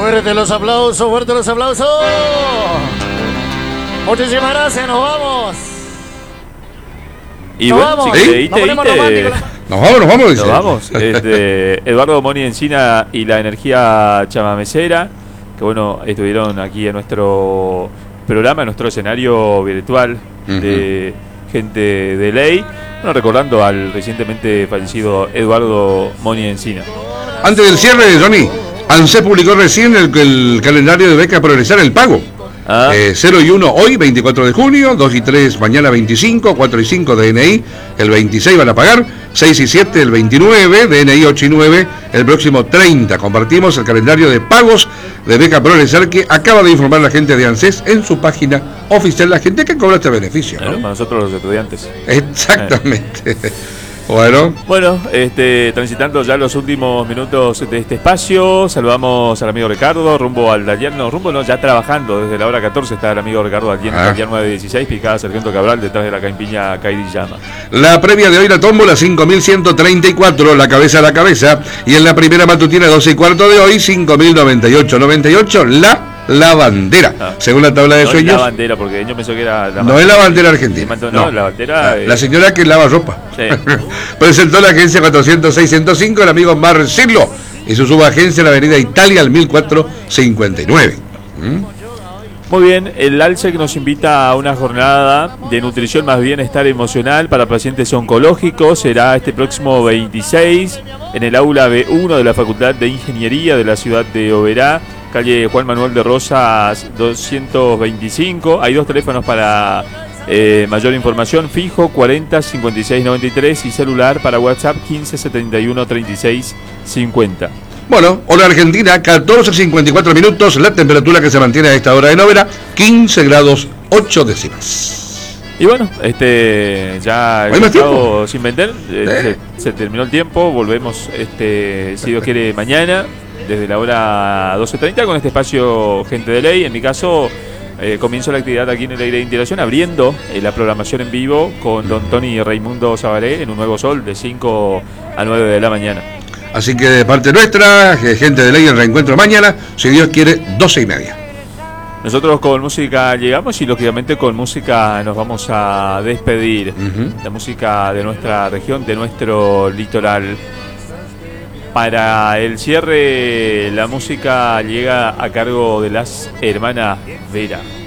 Fuerte los aplausos, fuerte los aplausos. Muchísimas gracias, nos vamos. Y nos bueno, vamos. ¿sí? Nos vamos. Dice. Nos vamos. Eduardo Moni Encina y la energía chamamecera, que bueno, estuvieron aquí en nuestro programa, en nuestro escenario virtual de gente de ley, bueno, recordando al recientemente fallecido Eduardo Moni Encina. Antes del cierre, Johnny, ANSES publicó recién el calendario de beca Progresar el pago. 0 y 1 hoy, 24 de junio, 2 y 3 mañana 25, 4 y 5 DNI, el 26 van a pagar, 6 y 7 el 29, DNI 8 y 9 el próximo 30. Compartimos el calendario de pagos de beca Progresar que acaba de informar la gente de ANSES en su página oficial, la gente que cobra este beneficio, ¿no? Para nosotros los estudiantes. Exactamente. Bueno, transitando ya los últimos minutos de este espacio, saludamos al amigo Ricardo, rumbo al ya trabajando desde la hora 14 está el amigo Ricardo Aldier 916, picada Sargento Cabral, detrás de la campiña Cairillama. La previa de hoy, la tómbola 5134, la cabeza a la cabeza, y en la primera matutina 12 y cuarto de hoy, 5098, la bandera, según la tabla de sueños. No es la bandera, porque yo pensé que era la no es la bandera argentina. No, la bandera. La señora que lava ropa. Sí. Presentó la agencia 406-105 el amigo Marcelo y su subagencia en la avenida Italia al 1459. Muy bien, el ALSEC nos invita a una jornada de nutrición más bienestar emocional para pacientes oncológicos. Será este próximo 26 en el aula B1 de la Facultad de Ingeniería de la ciudad de Oberá, calle Juan Manuel de Rosas 225. Hay dos teléfonos para mayor información: fijo 40 56 93 y celular para WhatsApp 15 71 36 50. Bueno, hora Argentina, 14:54 minutos, la temperatura que se mantiene a esta hora en Oberá, 15 grados 8 décimas. Y bueno, ya el mercado sin vender, se terminó el tiempo, volvemos, si Dios quiere, mañana, desde la hora 12:30 con este espacio Gente de Ley. En mi caso, comienzo la actividad aquí en el aire de Integración, abriendo la programación en vivo con don Tony Raimundo Sabaré en Un Nuevo Sol de 5 a 9 de la mañana. Así que de parte nuestra, Gente de Ley, el reencuentro mañana, si Dios quiere, 12:30. Nosotros con música llegamos y lógicamente con música nos vamos a despedir. La música de nuestra región, de nuestro litoral. Para el cierre, la música llega a cargo de las hermanas Vera.